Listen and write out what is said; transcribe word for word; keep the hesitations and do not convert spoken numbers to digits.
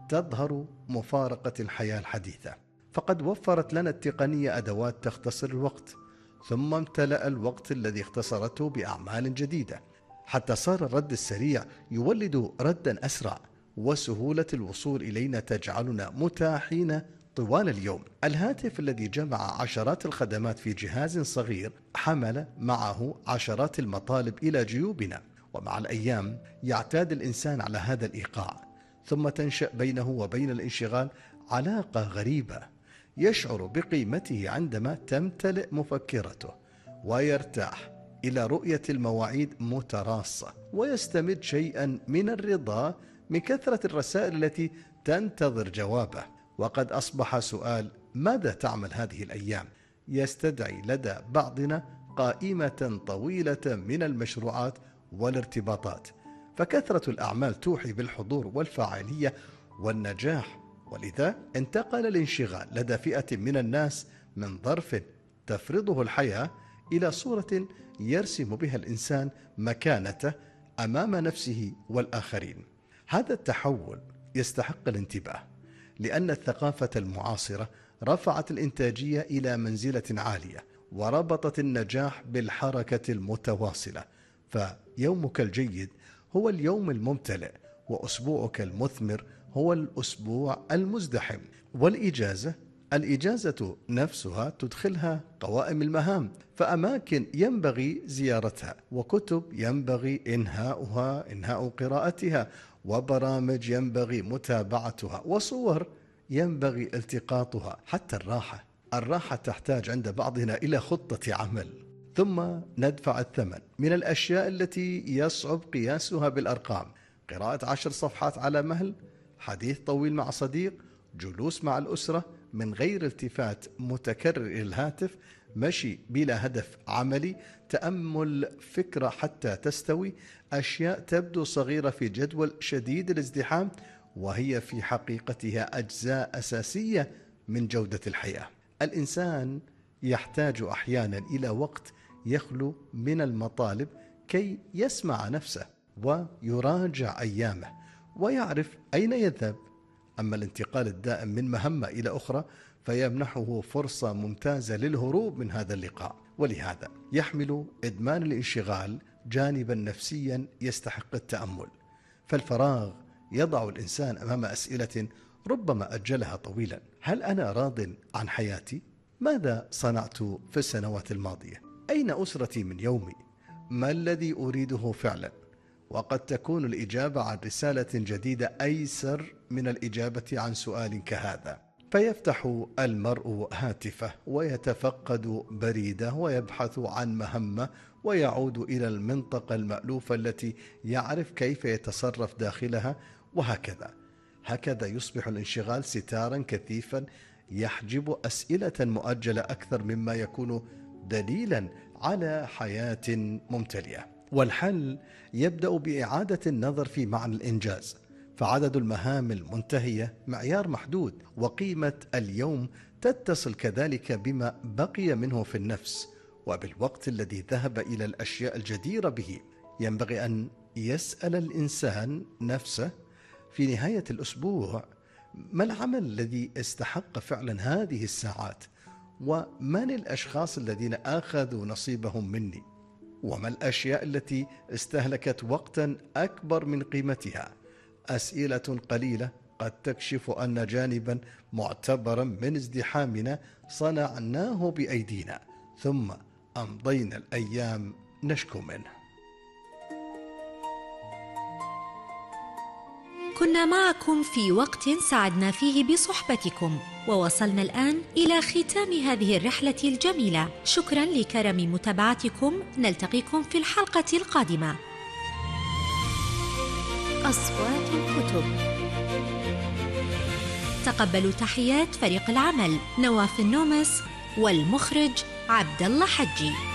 تظهر مفارقة الحياة الحديثة، فقد وفرت لنا التقنية أدوات تختصر الوقت، ثم امتلأ الوقت الذي اختصرته بأعمال جديدة، حتى صار الرد السريع يولد ردا أسرع، وسهولة الوصول إلينا تجعلنا متاحين طوال اليوم. الهاتف الذي جمع عشرات الخدمات في جهاز صغير حمل معه عشرات المطالب إلى جيوبنا، ومع الأيام يعتاد الإنسان على هذا الإيقاع، ثم تنشأ بينه وبين الانشغال علاقة غريبة، يشعر بقيمته عندما تمتلئ مفكرته، ويرتاح إلى رؤية المواعيد متراصة، ويستمد شيئا من الرضا من كثرة الرسائل التي تنتظر جوابه. وقد أصبح سؤال ماذا تعمل هذه الأيام يستدعي لدى بعضنا قائمة طويلة من المشروعات والارتباطات، فكثرة الأعمال توحي بالحضور والفاعلية والنجاح، ولذا انتقل الانشغال لدى فئة من الناس من ظرف تفرضه الحياة إلى صورة يرسم بها الإنسان مكانته أمام نفسه والآخرين. هذا التحول يستحق الانتباه، لأن الثقافة المعاصرة رفعت الإنتاجية إلى منزلة عالية، وربطت النجاح بالحركة المتواصلة، فيومك الجيد هو اليوم الممتلئ، وأسبوعك المثمر هو الأسبوع المزدحم. والإجازة الإجازة نفسها تدخلها قوائم المهام، فأماكن ينبغي زيارتها، وكتب ينبغي إنهاؤها إنهاء قراءتها، وبرامج ينبغي متابعتها، وصور ينبغي التقاطها. حتى الراحة الراحة تحتاج عند بعضنا إلى خطة عمل، ثم ندفع الثمن من الأشياء التي يصعب قياسها بالأرقام: قراءة عشر صفحات على مهل، حديث طويل مع صديق، جلوس مع الأسرة من غير التفات متكرر إلى الهاتف، مشي بلا هدف عملي، تأمل فكرة حتى تستوي، أشياء تبدو صغيرة في جدول شديد الازدحام، وهي في حقيقتها أجزاء أساسية من جودة الحياة. الإنسان يحتاج أحيانا إلى وقت يخلو من المطالب كي يسمع نفسه ويراجع أيامه ويعرف أين يذهب. أما الانتقال الدائم من مهمة إلى أخرى فيمنحه فرصة ممتازة للهروب من هذا اللقاء. ولهذا يحمل إدمان الانشغال جانبا نفسيا يستحق التأمل، فالفراغ يضع الإنسان أمام أسئلة ربما أجلها طويلا: هل أنا راض عن حياتي؟ ماذا صنعت في السنوات الماضية؟ أين أسرتي من يومي؟ ما الذي أريده فعلا؟ وقد تكون الإجابة عن رسالة جديدة أيسر من الإجابة عن سؤال كهذا، فيفتح المرء هاتفه ويتفقد بريده ويبحث عن مهمة، ويعود إلى المنطقة المألوفة التي يعرف كيف يتصرف داخلها، وهكذا هكذا يصبح الانشغال ستارا كثيفا يحجب أسئلة مؤجلة أكثر مما يكون دليلا على حياة ممتلئة. والحل يبدأ بإعادة النظر في معنى الإنجاز، فعدد المهام المنتهية معيار محدود، وقيمة اليوم تتصل كذلك بما بقي منه في النفس وبالوقت الذي ذهب إلى الأشياء الجديرة به. ينبغي أن يسأل الإنسان نفسه في نهاية الأسبوع: ما العمل الذي استحق فعلا هذه الساعات؟ ومن الأشخاص الذين أخذوا نصيبهم مني؟ وما الأشياء التي استهلكت وقتا أكبر من قيمتها؟ أسئلة قليلة قد تكشف أن جانبا معتبرا من ازدحامنا صنعناه بأيدينا، ثم أمضينا الأيام نشكو منه. كنا معكم في وقت سعدنا فيه بصحبتكم، ووصلنا الآن إلى ختام هذه الرحلة الجميلة. شكرا لكرم متابعتكم، نلتقيكم في الحلقة القادمة. أصوات الكتب. تقبلوا تحيات فريق العمل نواف النومس والمخرج عبد الله حجي.